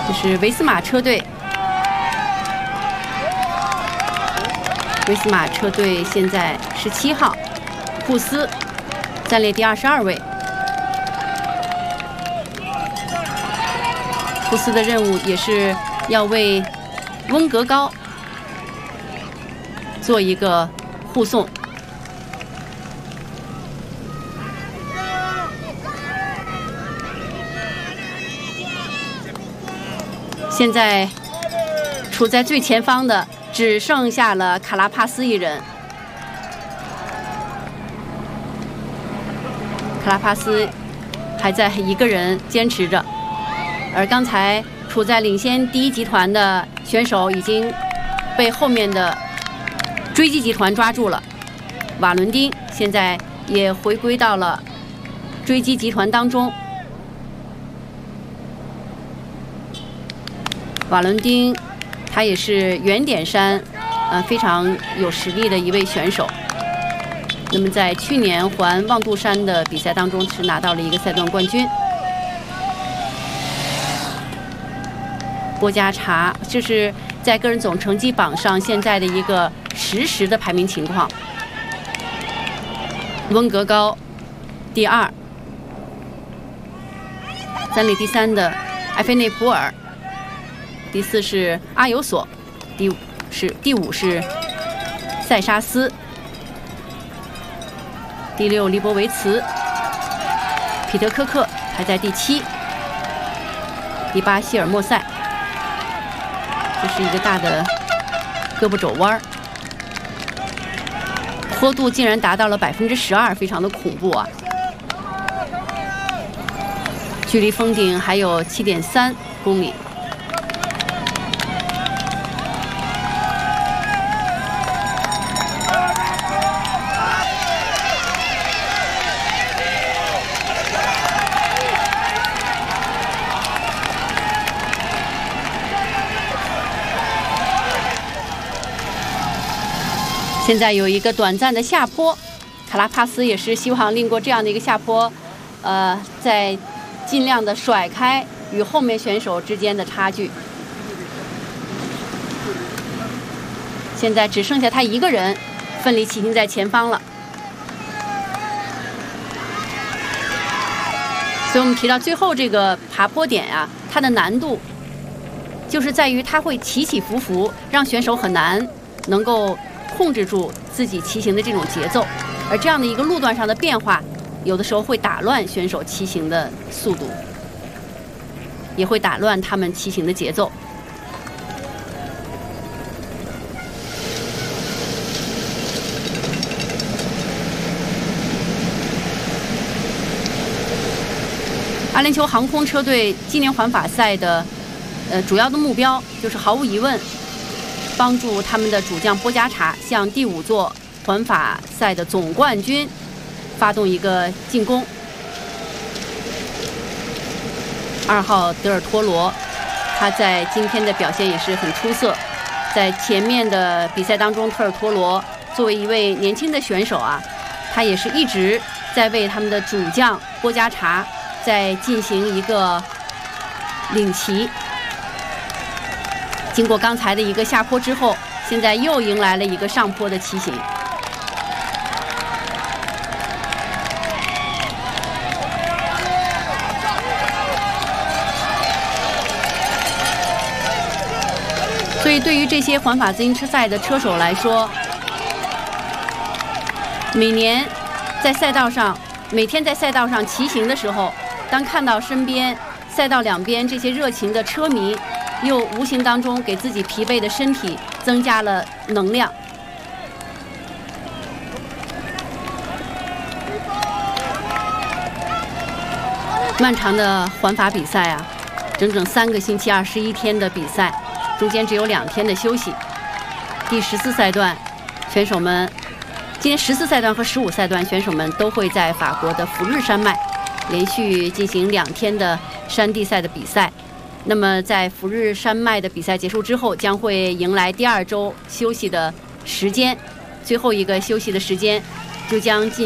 这是维斯马车队。维斯马车队现在17号，库斯暂列第22位。库斯的任务也是要为温格高做一个护送。现在处在最前方的只剩下了卡拉帕斯一人。卡拉帕斯还在一个人坚持着，而刚才处在领先第一集团的选手已经被后面的追击集团抓住了。瓦伦丁现在也回归到了追击集团当中。瓦伦丁，他也是圆点山，非常有实力的一位选手。那么在去年环望杜山的比赛当中是拿到了一个赛段冠军。波加查，这是在个人总成绩榜上现在的一个实时的排名情况。温格高第2，暂列第3的埃菲内普尔。第4是阿尤索，第5是塞沙斯，第6利波维茨，彼得科克排在第7，第8希尔莫塞。这是一个大的胳膊肘弯，坡度竟然达到了12%，非常的恐怖啊！距离峰顶还有7.3公里。现在有一个短暂的下坡，卡拉帕斯也是希望令过这样的一个下坡，在尽量的甩开与后面选手之间的差距。现在只剩下他一个人奋力骑行在前方了。所以我们提到最后这个爬坡点啊，它的难度就是在于它会起起伏伏，让选手很难能够控制住自己骑行的这种节奏，而这样的一个路段上的变化，有的时候会打乱选手骑行的速度，也会打乱他们骑行的节奏。阿联酋航空车队今年环法赛的主要的目标就是毫无疑问帮助他们的主将波加查向第5座环法赛的总冠军发动一个进攻。2号德尔托罗，他在今天的表现也是很出色。在前面的比赛当中，特尔托罗作为一位年轻的选手啊，他也是一直在为他们的主将波加查在进行一个领骑。经过刚才的一个下坡之后，现在又迎来了一个上坡的骑行。所以对于这些环法自行车赛的车手来说，每天在赛道上骑行的时候，当看到身边赛道两边这些热情的车迷，又无形当中给自己疲惫的身体增加了能量。漫长的环法比赛啊，整整3个星期21天的比赛，中间只有2天的休息。第14赛段，选手们今天14赛段和15赛段选手们都会在法国的福日山脉连续进行2天的山地赛的比赛。那么在福日山脉的比赛结束之后，将会迎来第2周休息的时间，最后一个休息的时间就将进